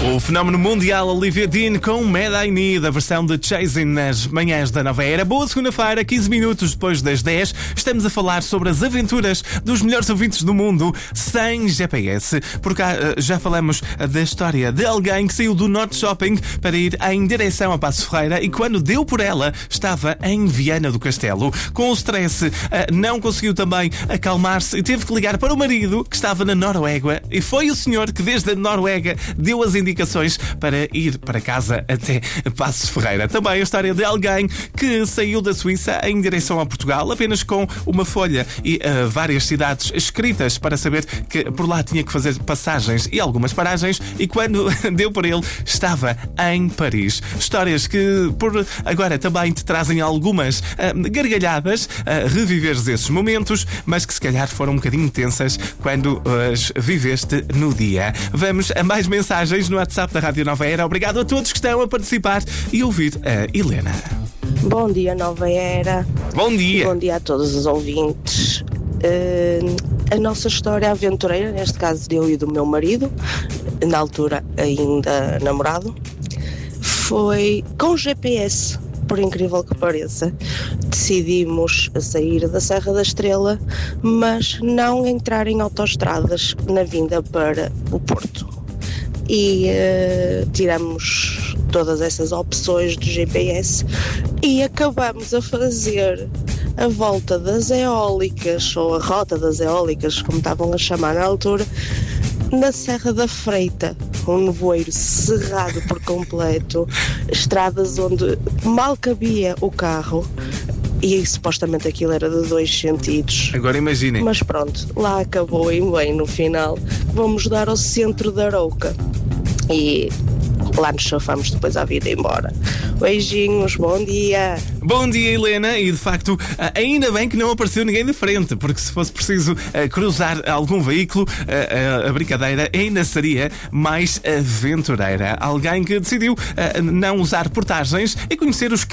O fenómeno mundial Olivia Dean com Mad I Need, a versão de Chasing nas manhãs da Nova Era. Boa segunda-feira, 15 minutos depois das 10. Estamos a falar sobre as aventuras dos melhores ouvintes do mundo sem GPS. Por cá já falamos da história de alguém que saiu do Norte Shopping para ir em direção a Paços Ferreira e quando deu por ela estava em Viana do Castelo. Com o stress não conseguiu também acalmar-se e teve que ligar para o marido que estava na Noruega e foi o senhor que desde a Noruega deu as indicações para ir para casa até Paços Ferreira. Também a história de alguém que saiu da Suíça em direção a Portugal apenas com uma folha e várias cidades escritas para saber que por lá tinha que fazer passagens e algumas paragens e quando deu por ele estava em Paris. Histórias que por agora também te trazem algumas gargalhadas a reviveres esses momentos, mas que se calhar foram um bocadinho tensas quando as viveste no dia. Vamos a mais mensagens no WhatsApp da Rádio Nova Era. Obrigado a todos que estão a participar e ouvir a Helena. Bom dia, Nova Era. Bom dia. Bom dia a todos os ouvintes. A nossa história aventureira, neste caso de eu e do meu marido, na altura ainda namorado, foi com GPS, por incrível que pareça. Decidimos sair da Serra da Estrela, mas não entrar em autoestradas na vinda para o Porto. E tiramos todas essas opções do GPS e acabamos a fazer a volta das eólicas, ou a rota das eólicas, como estavam a chamar na altura, na Serra da Freita, um nevoeiro cerrado por completo, estradas onde mal cabia o carro. E supostamente aquilo era de 2 sentidos. Agora imaginem. Mas pronto, lá acabou e bem no final. Vamos dar ao centro da Arouca. E lá nos chafamos depois à vida embora. Beijinhos, bom dia. Bom dia, Helena, e de facto ainda bem que não apareceu ninguém de frente, porque se fosse preciso cruzar algum veículo, a brincadeira ainda seria mais aventureira. Alguém que decidiu não usar portagens e conhecer os